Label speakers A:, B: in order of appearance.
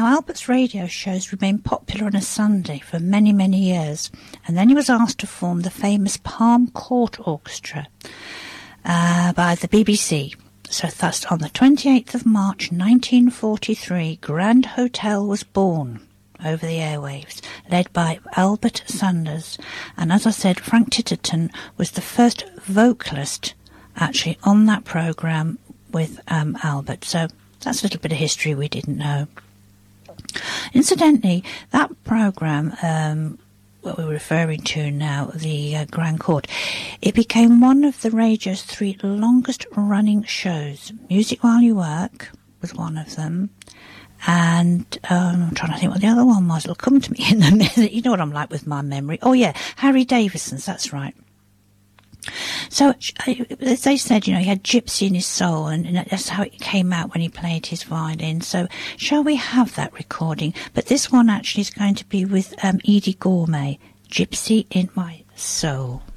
A: Now, Albert's radio shows remained popular on a Sunday for many, many years, and then he was asked to form the famous Palm Court Orchestra by the BBC. So thus, on the 28th of March 1943, Grand Hotel was born over the airwaves, led by Albert Sanders. And as I said, Frank Titterton was the first vocalist actually on that programme with Albert. So that's a little bit of history we didn't know. Incidentally, that programme, what we're referring to now, the Grand Court, it became one of the radio's 3 longest running shows. Music While You Work was one of them, and I'm trying to think what the other one was. It'll come to me in a minute. You know what I'm like with my memory. Oh yeah, Harry Davison's, that's right. So, as they said, you know, he had gypsy in his soul, and that's how it came out when he played his violin. So, shall we have that recording? But this one actually is going to be with Edie Gourmet, Gypsy in My Soul.